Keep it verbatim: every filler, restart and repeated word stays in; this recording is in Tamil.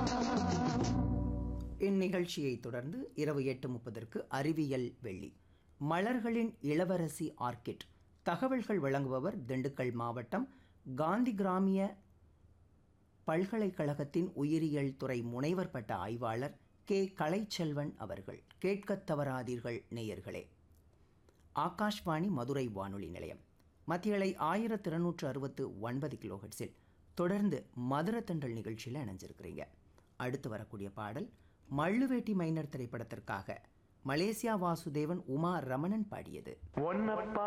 இந்நிகழ்ச்சியை தொடர்ந்து இரவு எட்டு முப்பதற்கு அறிவியல் வெள்ளி. மலர்களின் இளவரசி ஆர்கிட். தகவல்கள் வழங்குபவர் திண்டுக்கல் மாவட்டம் காந்தி கிராமிய பல்கலைக்கழகத்தின் உயிரியல் துறை முனைவர் பட்ட ஆய்வாளர் கே கலைச்செல்வன் அவர்கள். கேட்கத் தவறாதீர்கள் நேயர்களே. ஆகாஷ்வாணி மதுரை வானொலி நிலையம் மத்தியலை ஆயிரத்தி இருநூற்று அறுபத்து ஒன்பது கிலோஹெட்ஸில் தொடர்ந்து மதுரத்தண்டல் நிகழ்ச்சியில் இணைஞ்சிருக்கிறீங்க. அடுத்து வரக்கூடிய பாடல் மள்ளுவேட்டி மைனர் திரைப்படத்திற்காக மலேசியா வாசுதேவன் உமா ரமணன் பாடியது.